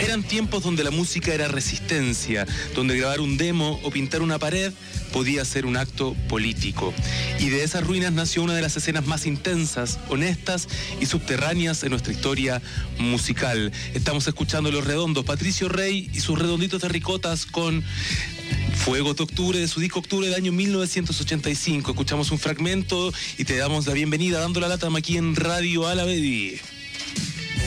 Eran tiempos donde la música era resistencia, donde grabar un demo o pintar una pared podía ser un acto político. Y de esas ruinas nació una de las escenas más intensas, honestas y subterráneas en nuestra historia musical. Estamos escuchando Los Redondos, Patricio Rey y sus redonditos de ricotas con Fuego de Octubre, de su disco Octubre del año 1985. Escuchamos un fragmento y te damos la bienvenida dando la lata aquí en Radio Alavedi.